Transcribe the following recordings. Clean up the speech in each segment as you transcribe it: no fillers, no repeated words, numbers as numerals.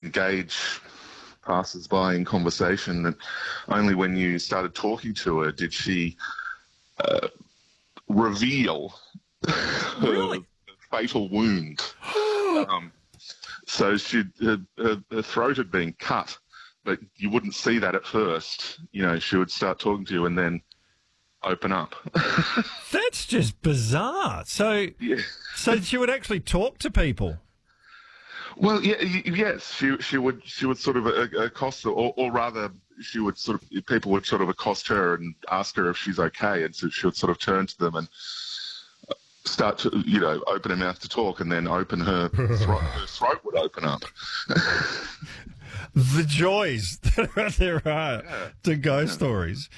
engage passers-by in conversation, and only when you started talking to her did she reveal her fatal wound. So her throat had been cut, but you wouldn't see that at first. You know, she would start talking to you and then open up. That's just bizarre. So, Yeah. so she would actually talk to people. Well, yes, she would sort of accost, or rather, people would sort of accost her and ask her if she's okay, and so she would sort of turn to them and start to, open her mouth to talk, and then open her throat. Her throat would open up. The joys that there are to ghost stories.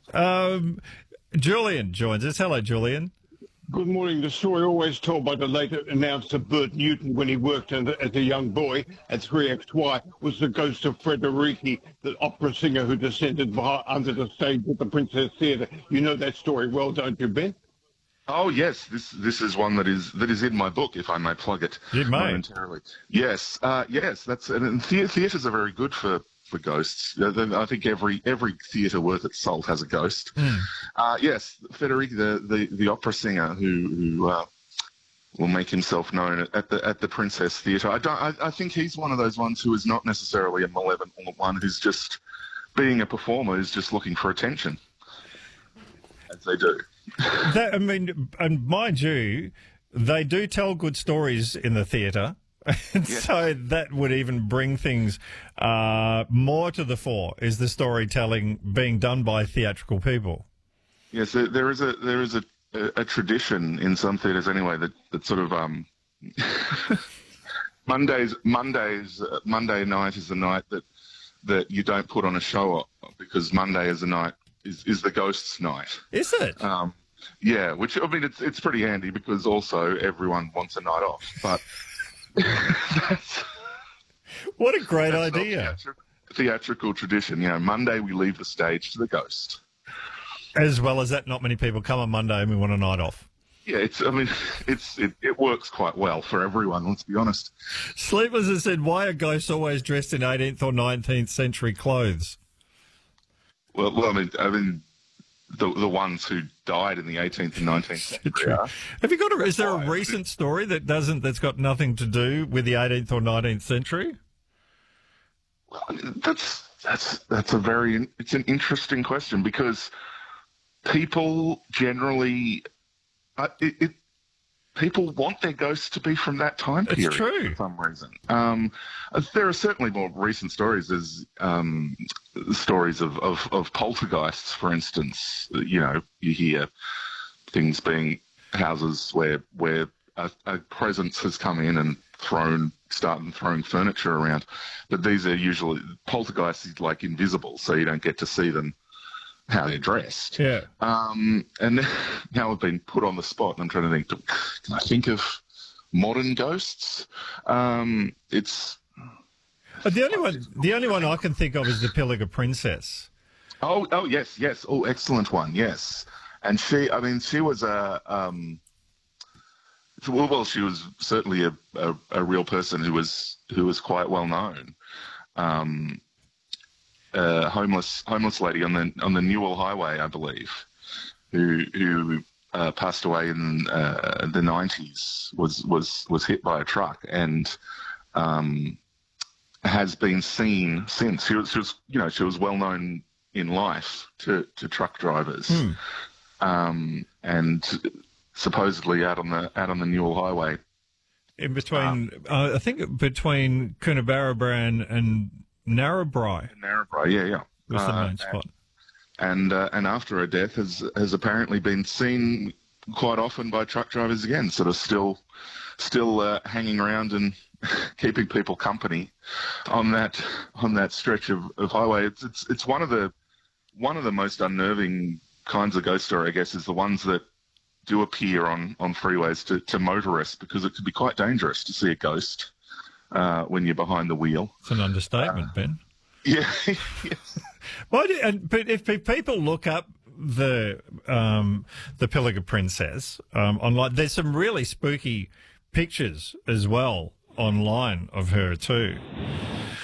Julian joins us. Hello, Julian. Good morning. The story always told by the late announcer Bert Newton when he worked as a young boy at 3XY was the ghost of Frederici, the opera singer who descended under the stage at the Princess Theatre. You know that story well, don't you, Ben? Oh yes, this is one that is in my book, if I may plug it momentarily. Yes, yes, and theatres are very good for ghosts. I think every theatre worth its salt has a ghost. Yes, Federici, the opera singer who will make himself known at the Princess Theatre. I think he's one of those ones who is not necessarily a malevolent one, who's just being a performer, who's just looking for attention, as they do. And mind you, they do tell good stories in the theatre. Yes. So that would even bring things more to the fore, is the storytelling being done by theatrical people. Yes, there is a tradition in some theatres anyway that sort of Monday night is the night that you don't put on a show because Monday is the ghosts' night. Is it? Yeah, which I mean it's pretty handy because also everyone wants a night off, but. What a great idea. Theatrical tradition. Monday we leave the stage to the ghost. As well as that, not many people come on Monday and we want a night off. Yeah, it works quite well for everyone, let's be honest. Sleepless has said, why are ghosts always dressed in 18th or 19th century clothes? Well, I mean, the ones who died in the 18th and 19th century. Have you got is there a recent story that's got nothing to do with the 18th or 19th century? Well, that's it's an interesting question because people generally people want their ghosts to be from that time period. It's true. For some reason. There are certainly more recent stories. There's stories of poltergeists, for instance. You hear things being houses where a presence has come in and started throwing furniture around. But these are usually poltergeists, like invisible, so you don't get to see them how they're dressed. Yeah. And now I've been put on the spot, and I'm trying to think. Can I think of modern ghosts? It's the only one I can think of is the Pilliga Princess. Oh yes. Oh, excellent one. Yes, and she was she was certainly a real person who was quite well known. Homeless lady on the Newell Highway, I believe, who passed away in the 90s, was hit by a truck and has been seen since. She was well known in life to truck drivers, and supposedly out on the Newell Highway. In between, I think between Coonabarabran and Narrabri. Yeah. Was the main spot. And after her death has apparently been seen quite often by truck drivers again, sort of still hanging around and keeping people company on that stretch of highway. It's one of the most unnerving kinds of ghost story, I guess, is the ones that do appear on freeways to motorists, because it could be quite dangerous to see a ghost when you're behind the wheel. It's an understatement, Ben. Yeah. But if people look up the Pilliga Princess online, there's some really spooky pictures as well online of her too.